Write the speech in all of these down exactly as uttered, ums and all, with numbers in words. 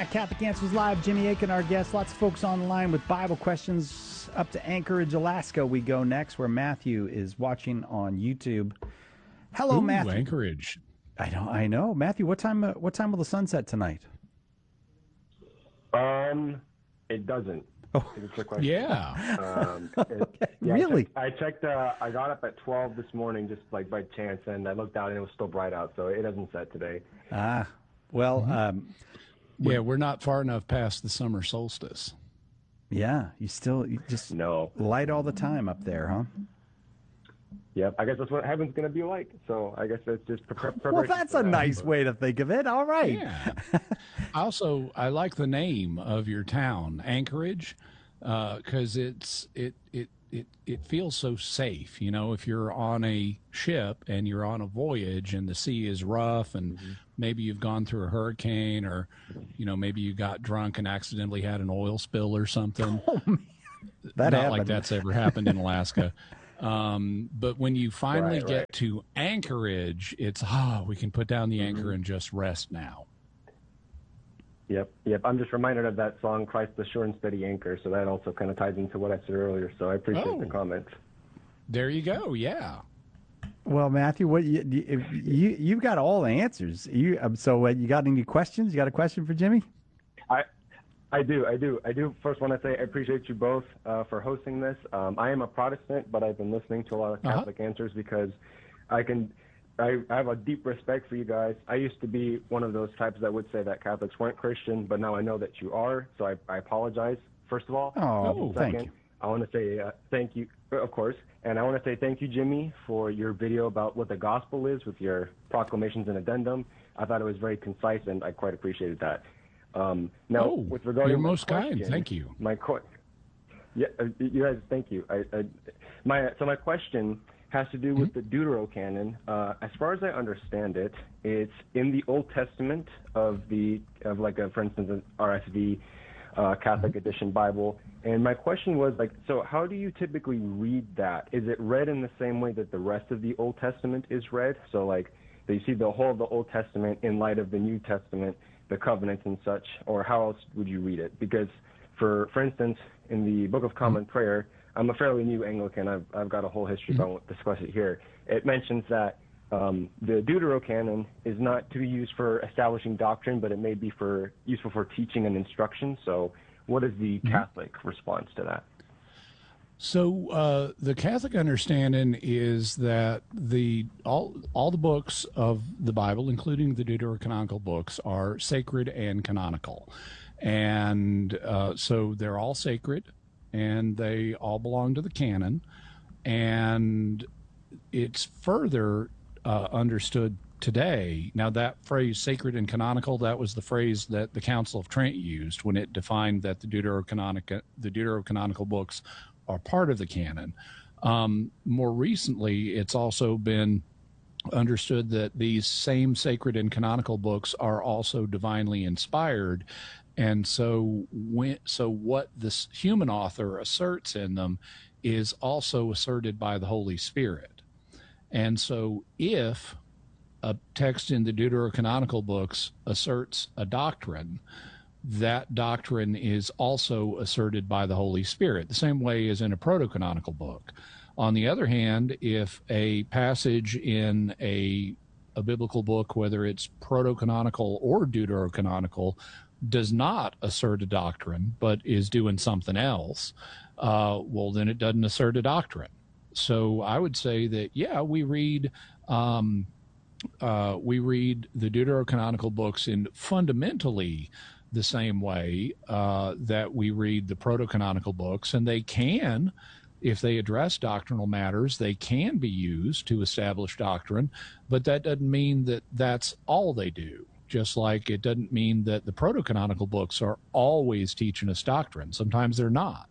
Catholic Answers Live. Jimmy Akin, our guest. Lots of folks on the line with Bible questions. Up to Anchorage, Alaska we go next, where Matthew is watching on YouTube. Hello, Ooh, Matthew. Anchorage. I know, I know. Matthew, what time uh, What time will the sun set tonight? Um, it doesn't. Oh. It's a trick question. Yeah. Um, it, Okay, yeah, really? I checked. I, checked uh, I got up at twelve this morning, just like by chance, and I looked out and it was still bright out, so it doesn't set today. Ah, well, um, Yeah, we're not far enough past the summer solstice. yeah, you still you just No. light all the time up there, huh? Yep. I guess that's what heaven's gonna be like. So I guess that's just pre- preparation. Well, that's for a that, nice but- way to think of it. All right. Yeah. Also, I like the name of your town, Anchorage, because it's it it it it feels so safe. You know, if you're on a ship and you're on a voyage and the sea is rough and Mm-hmm. maybe you've gone through a hurricane or, you know, maybe you got drunk and accidentally had an oil spill or something. Oh, man. That Not happened. like that's ever happened in Alaska. Um, but when you finally Right, get right. to Anchorage, it's, ah, we can put down the Mm-hmm. anchor and just rest now. Yep. Yep. I'm just reminded of that song, "Christ the Sure and Steady Anchor." So that also kind of ties into what I said earlier. So I appreciate Oh. the comments. There you go. Yeah. Well, Matthew, what you you you you've got all the answers. You um, so uh, you got any questions? You got a question for Jimmy? I, I do, I do, I do. First, want to say I appreciate you both uh, for hosting this. Um, I am a Protestant, but I've been listening to a lot of Uh-huh. Catholic answers because I can, I, I have a deep respect for you guys. I used to be one of those types that would say that Catholics weren't Christian, but now I know that you are. So I, I apologize. First of all. Oh, Second, thank you. I want to say uh, thank you, of course, and I want to say thank you, Jimmy, for your video about what the gospel is with your proclamations and addendum. I thought it was very concise, and I quite appreciated that. Um, now, Oh, with regard to you're my most kind. question, Thank you. My que- yeah, uh, you guys, thank you. I, I, my so my question has to do with the Deuterocanon. Uh, as far as I understand it, it's in the Old Testament of the of like a, for instance, an R S V uh, Catholic Edition Bible. And my question was like, so how do you typically read that? Is it read in the same way that the rest of the Old Testament is read? So like, do you see the whole of the Old Testament in light of the New Testament, the covenants and such, or how else would you read it? Because for for instance, in the Book of Common Prayer, I'm a fairly new Anglican. I've I've got a whole history, but I won't discuss it here. It mentions that um, the Deuterocanon is not to be used for establishing doctrine, but it may be for useful for teaching and instruction. So, what is the Catholic response to that? So uh, the Catholic understanding is that the all all the books of the Bible, including the Deuterocanonical books, are sacred and canonical, and uh, so they're all sacred, and they all belong to the canon, and it's further uh, understood today. Now, that phrase "sacred and canonical" that was the phrase that the Council of Trent used when it defined that the Deuterocanonical the Deuterocanonical books are part of the canon. Um, more recently, it's also been understood that these same sacred and canonical books are also divinely inspired. And so when, so what this human author asserts in them is also asserted by the Holy Spirit. And so if a text in the Deuterocanonical books asserts a doctrine, that doctrine is also asserted by the Holy Spirit, the same way as in a proto-canonical book. On the other hand, if a passage in a, a biblical book, whether it's proto-canonical or deuterocanonical, does not assert a doctrine, but is doing something else, uh, well, then it doesn't assert a doctrine. So I would say that, yeah, we read... Um, uh, we read the deuterocanonical books in fundamentally the same way uh, that we read the proto-canonical books, and they can, if they address doctrinal matters, they can be used to establish doctrine, but that doesn't mean that that's all they do. Just like it doesn't mean that the proto-canonical books are always teaching us doctrine. Sometimes they're not.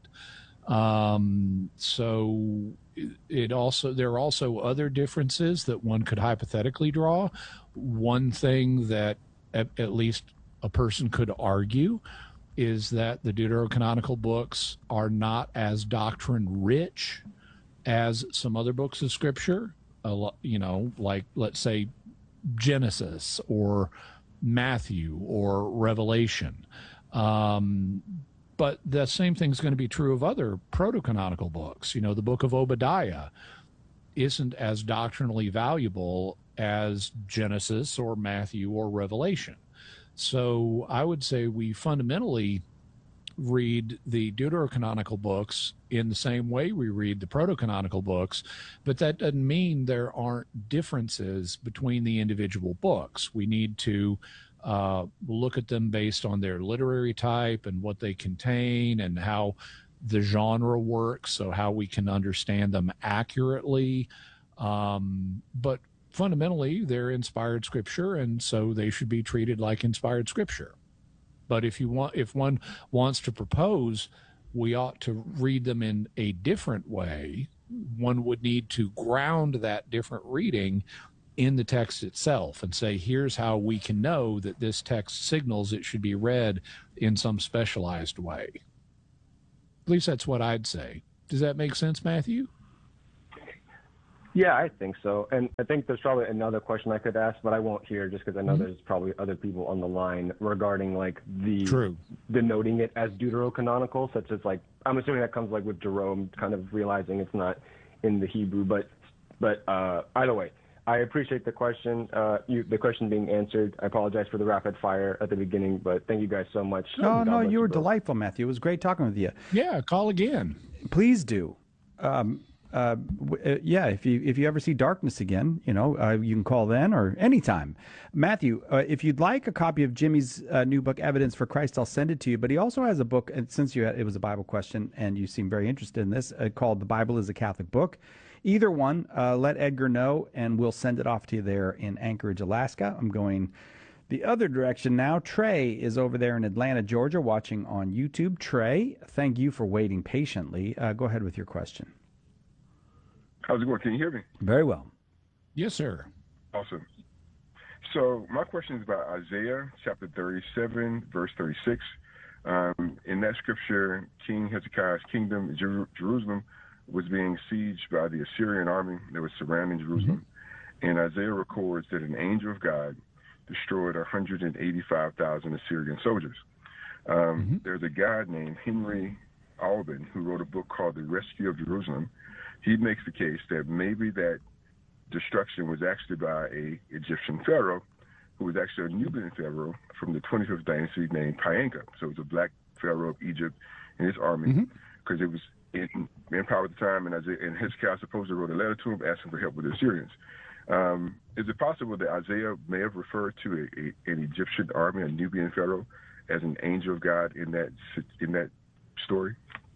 Um, so it also, there are also other differences that one could hypothetically draw. One thing that at, at least a person could argue is that the deuterocanonical books are not as doctrine rich as some other books of scripture, a lo- you know, like let's say Genesis or Matthew or Revelation. Um, but the same thing's going to be true of other proto-canonical books. You know, the book of Obadiah isn't as doctrinally valuable as Genesis or Matthew or Revelation. So I would say we fundamentally read the deuterocanonical books in the same way we read the proto-canonical books, but that doesn't mean there aren't differences between the individual books. We need to uh, look at them based on their literary type and what they contain and how the genre works, so how we can understand them accurately. Um, but fundamentally, they're inspired scripture, and so they should be treated like inspired scripture. But if you want, if one wants to propose we ought to read them in a different way, one would need to ground that different reading in the text itself and say, here's how we can know that this text signals it should be read in some specialized way. At least that's what I'd say. Does that make sense, Matthew? Yeah, I think so. And I think there's probably another question I could ask, but I won't here just because I know mm-hmm. there's probably other people on the line regarding like the True. denoting it as deuterocanonical, such as like, I'm assuming that comes like with Jerome kind of realizing it's not in the Hebrew, but but uh, either way, I appreciate the question, uh, you, the question being answered. I apologize for the rapid fire at the beginning, but thank you guys so much. No, no, you were both. delightful, Matthew. It was great talking with you. Yeah, call again. Please do. Um, Uh, w- uh, yeah, if you if you ever see darkness again, you know, uh, you can call then or anytime. Matthew, uh, if you'd like a copy of Jimmy's uh, new book, Evidence for Christ, I'll send it to you. But he also has a book, and since you had, it was a Bible question, and you seem very interested in this, uh, called The Bible is a Catholic Book. Either one, uh, let Edgar know, and we'll send it off to you there in Anchorage, Alaska. I'm going the other direction now. Trey is over there in Atlanta, Georgia, watching on YouTube. Trey, thank you for waiting patiently. Uh, go ahead with your question. How's it going? Can you hear me? Very well. Yes, sir. Awesome. So my question is about Isaiah chapter thirty-seven, verse thirty-six. Um, in that scripture, King Hezekiah's kingdom, Jer- Jerusalem, was being sieged by the Assyrian army that was surrounding Jerusalem. Mm-hmm. And Isaiah records that an angel of God destroyed one hundred eighty-five thousand Assyrian soldiers. Um, mm-hmm. There's a guy named Henry Alban who wrote a book called The Rescue of Jerusalem. He makes the case that maybe that destruction was actually by a Egyptian pharaoh who was actually a Nubian pharaoh from the twenty-fifth dynasty named Pianka. So it was a black pharaoh of Egypt and his army because mm-hmm. it was in, in power at the time, and, Isaiah, and Hezekiah supposedly wrote a letter to him asking for help with the Assyrians. Um, is it possible that Isaiah may have referred to a, a, an Egyptian army, a Nubian pharaoh, as an angel of God in that in that story?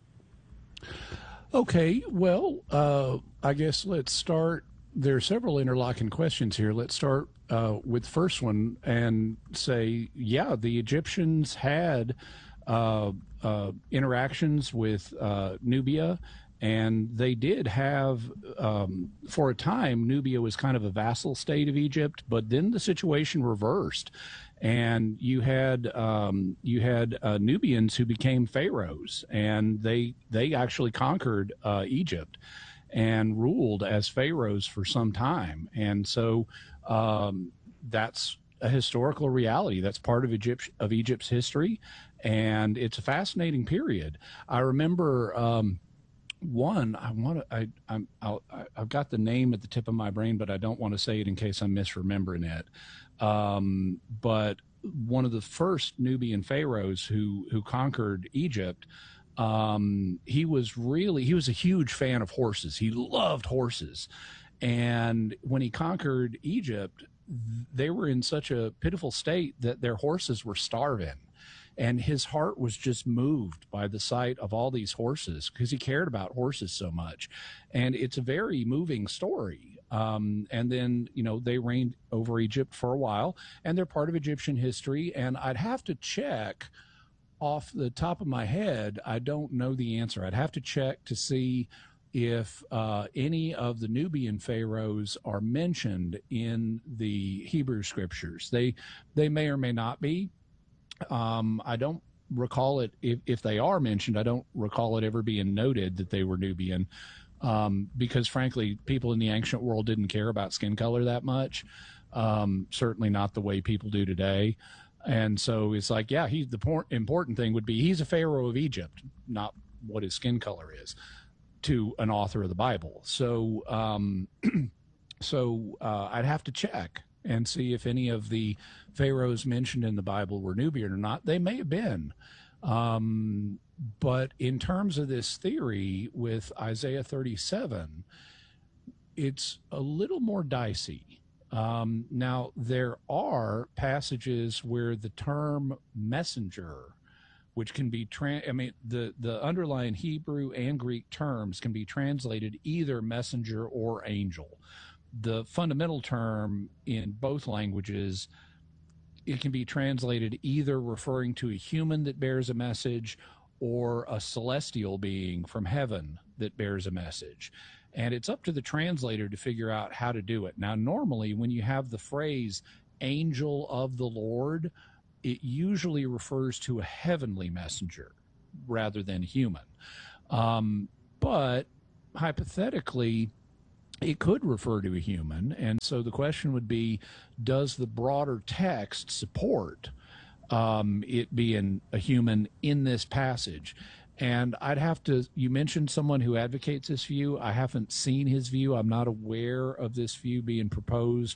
Okay, well, uh, I guess let's start. There are several interlocking questions here. Let's start uh, with the first one and say, yeah, the Egyptians had uh, uh, interactions with uh, Nubia, and they did have, um, for a time, Nubia was kind of a vassal state of Egypt, but then the situation reversed. And you had um, you had uh, Nubians who became pharaohs, and they they actually conquered uh, Egypt and ruled as pharaohs for some time. And so um, that's a historical reality. That's part of Egypt of Egypt's history, and it's a fascinating period. I remember. Um, One, I want to. I, I'm. I'll, I've got the name at the tip of my brain, but I don't want to say it in case I'm misremembering it. Um, but one of the first Nubian pharaohs who who conquered Egypt, um, he was really he was a huge fan of horses. He loved horses, and when he conquered Egypt, they were in such a pitiful state that their horses were starving. And his heart was just moved by the sight of all these horses because he cared about horses so much. And it's a very moving story. Um, and then, you know, they reigned over Egypt for a while, and they're part of Egyptian history. And I'd have to check off the top of my head. I don't know the answer. I'd have to check to see if uh, any of the Nubian pharaohs are mentioned in the Hebrew scriptures. They, they may or may not be. Um, I don't recall it. If, if they are mentioned, I don't recall it ever being noted that they were Nubian, um, because frankly, people in the ancient world didn't care about skin color that much. um, certainly not the way people do today. And so it's like, yeah, he, the por- important thing would be he's a Pharaoh of Egypt, not what his skin color is, to an author of the Bible. So, um, so uh, I'd have to check and see if any of the pharaohs mentioned in the Bible were Nubian or not. They may have been. Um, but in terms of this theory with Isaiah thirty-seven, it's a little more dicey. Um, now, there are passages where the term messenger, which can be, tra- I mean, the, the underlying Hebrew and Greek terms can be translated either messenger or angel. The fundamental term in both languages, it can be translated either referring to a human that bears a message or a celestial being from heaven that bears a message. And it's up to the translator to figure out how to do it. Now, normally when you have the phrase angel of the Lord, it usually refers to a heavenly messenger rather than human. Um, but hypothetically, it could refer to a human. And so the question would be, does the broader text support um, it being a human in this passage? And I'd have to, you mentioned someone who advocates this view. I haven't seen his view. I'm not aware of this view being proposed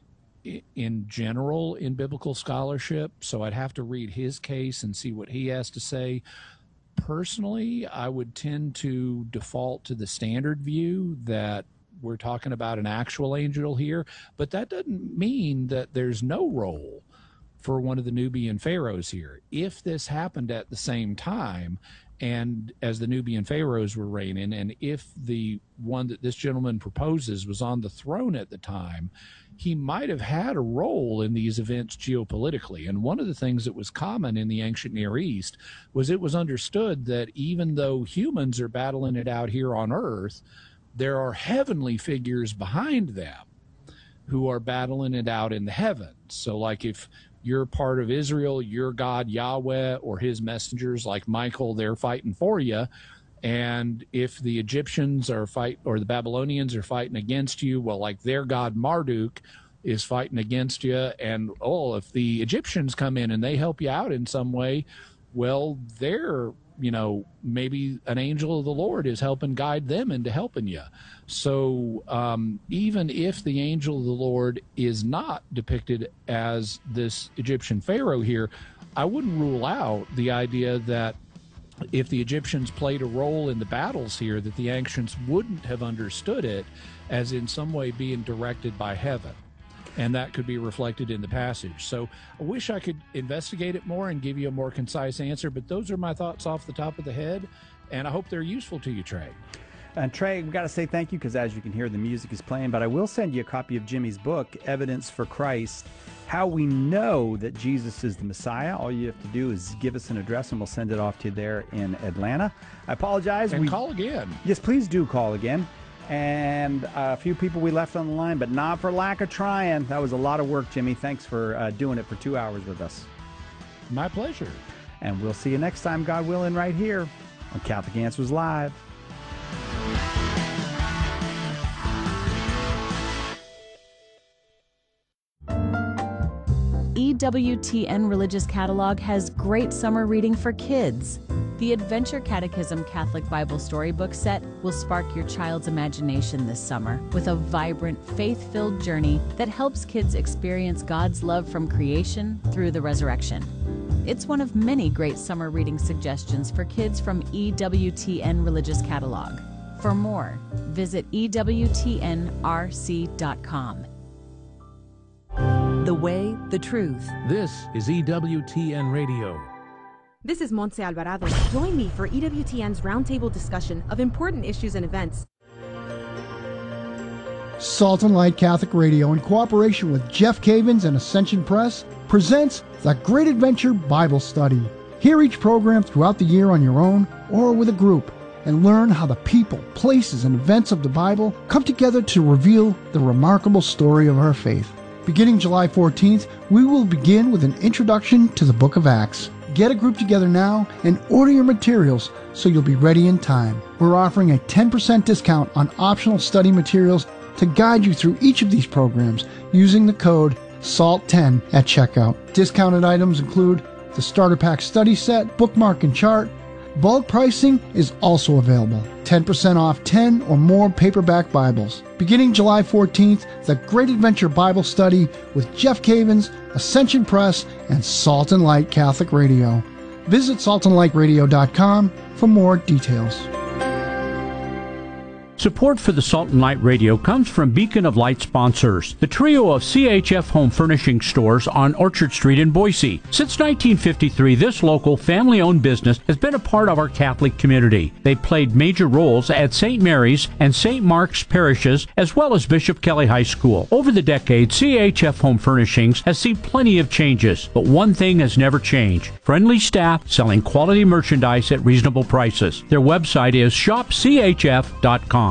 in general in biblical scholarship. So I'd have to read his case and see what he has to say. Personally, I would tend to default to the standard view that we're talking about an actual angel here, but that doesn't mean that there's no role for one of the Nubian pharaohs here. If this happened at the same time, and as the Nubian pharaohs were reigning, and if the one that this gentleman proposes was on the throne at the time, he might have had a role in these events geopolitically. And one of the things that was common in the ancient Near East was it was understood that even though humans are battling it out here on earth, there are heavenly figures behind them who are battling it out in the heavens. So like if you're part of Israel, your God Yahweh or his messengers like Michael, they're fighting for you. And if the Egyptians are fight or the Babylonians are fighting against you, well, like their God Marduk is fighting against you. And oh, if the Egyptians come in and they help you out in some way, well, they're, you know, maybe an angel of the Lord is helping guide them into helping you. So um, even if the angel of the Lord is not depicted as this Egyptian pharaoh here, I wouldn't rule out the idea that if the Egyptians played a role in the battles here, that the ancients wouldn't have understood it as in some way being directed by heaven. And that could be reflected in the passage. So I wish I could investigate it more and give you a more concise answer, but those are my thoughts off the top of the head, and I hope they're useful to you, Trey. And Trey, we've got to say thank you because as you can hear, the music is playing, but I will send you a copy of Jimmy's book, Evidence for Christ, How We Know That Jesus is the Messiah. All you have to do is give us an address and we'll send it off to you there in Atlanta. I apologize. And we, call again. Yes, please do call again. And a few people we left on the line, but not for lack of trying. That was a lot of work, Jimmy. Thanks for uh, doing it for two hours with us. My pleasure. And we'll see you next time, God willing, right here on Catholic Answers Live. E W T N Religious Catalog has great summer reading for kids. The Adventure Catechism Catholic Bible Storybook Set will spark your child's imagination this summer with a vibrant, faith-filled journey that helps kids experience God's love from creation through the resurrection. It's one of many great summer reading suggestions for kids from E W T N Religious Catalog. For more, visit E W T N R C dot com. The way, the truth. This is E W T N Radio. This is Montse Alvarado. Join me for E W T N's roundtable discussion of important issues and events. Salt and Light Catholic Radio, in cooperation with Jeff Cavins and Ascension Press, presents The Great Adventure Bible Study. Hear each program throughout the year on your own or with a group, and learn how the people, places, and events of the Bible come together to reveal the remarkable story of our faith. Beginning July fourteenth, we will begin with an introduction to the Book of Acts. Get a group together now and order your materials so you'll be ready in time. We're offering a ten percent discount on optional study materials to guide you through each of these programs using the code S A L T ten at checkout. Discounted items include the Starter Pack Study Set, Bookmark and Chart. Bulk pricing is also available. ten percent off ten or more paperback Bibles. Beginning July fourteenth, The Great Adventure Bible Study with Jeff Cavins, Ascension Press, and Salt and Light Catholic Radio. Visit salt and light radio dot com for more details. Support for the Salt and Light Radio comes from Beacon of Light sponsors, the trio of C H F home furnishing stores on Orchard Street in Boise. Since nineteen fifty-three, this local family-owned business has been a part of our Catholic community. They've played major roles at Saint Mary's and Saint Mark's parishes, as well as Bishop Kelly High School. Over the decades, C H F Home Furnishings has seen plenty of changes, but one thing has never changed: friendly staff selling quality merchandise at reasonable prices. Their website is shop c h f dot com.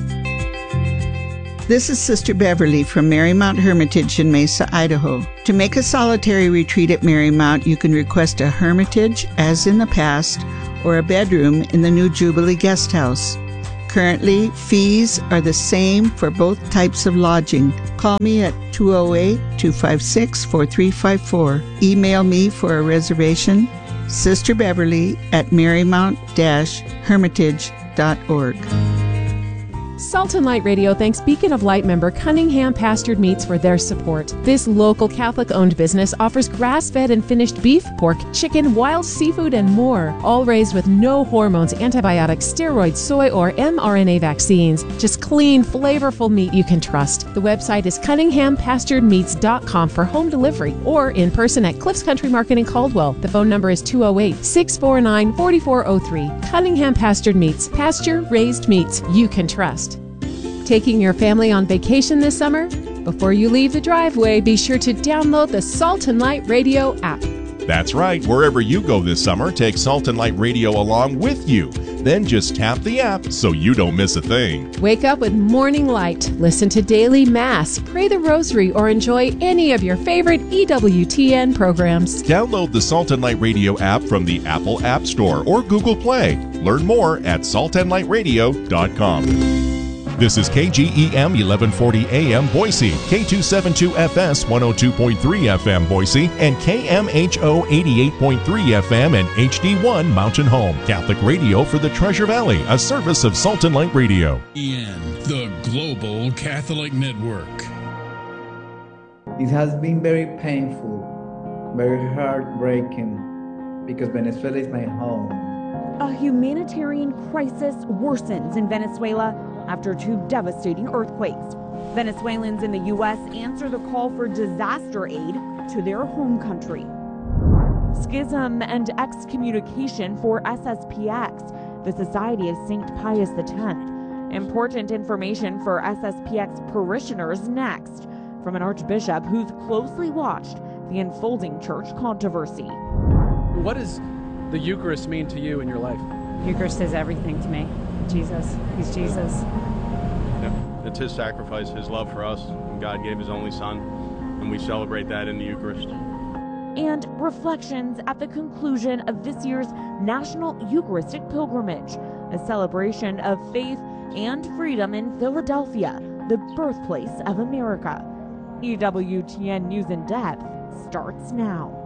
This is Sister Beverly from Marymount Hermitage in Mesa, Idaho. To make a solitary retreat at Marymount, you can request a hermitage, as in the past, or a bedroom in the new Jubilee Guest House. Currently, fees are the same for both types of lodging. Call me at two oh eight, two five six, four three five four. Email me for a reservation, Sister Beverly at marymount dash hermitage dot org. Salt and Light Radio thanks Beacon of Light member Cunningham Pastured Meats for their support. This local Catholic-owned business offers grass-fed and finished beef, pork, chicken, wild seafood, and more, all raised with no hormones, antibiotics, steroids, soy, or mRNA vaccines. Just clean, flavorful meat you can trust. The website is cunningham pastured meats dot com for home delivery or in person at Cliffs Country Market in Caldwell. The phone number is two oh eight, six four nine, four four oh three. Cunningham Pastured Meats, pasture-raised meats you can trust. Taking your family on vacation this summer? Before you leave the driveway, be sure to download the Salt and Light Radio app. That's right. Wherever you go this summer, take Salt and Light Radio along with you. Then just tap the app so you don't miss a thing. Wake up with Morning Light, listen to Daily Mass, pray the Rosary, or enjoy any of your favorite E W T N programs. Download the Salt and Light Radio app from the Apple App Store or Google Play. Learn more at salt and light radio dot com. This is K G E M eleven forty A M Boise, K two seventy-two F S one oh two point three F M Boise, and K M H O eighty-eight point three F M and H D one Mountain Home. Catholic radio for the Treasure Valley, a service of Salt and Light Radio. In the Global Catholic Network. It has been very painful, very heartbreaking, because Venezuela is my home. A humanitarian crisis worsens in Venezuela after two devastating earthquakes. Venezuelans in the U S answer the call for disaster aid to their home country. Schism and excommunication for S S P X, the Society of Saint Pius X. Important information for S S P X parishioners next, from an archbishop who's closely watched the unfolding church controversy. What does the Eucharist mean to you in your life? Eucharist is everything to me. Jesus. He's Jesus. Yeah, it's his sacrifice, his love for us. And God gave his only son, and we celebrate that in the Eucharist. And reflections at the conclusion of this year's National Eucharistic Pilgrimage, a celebration of faith and freedom in Philadelphia, the birthplace of America. E W T N News in Depth starts now.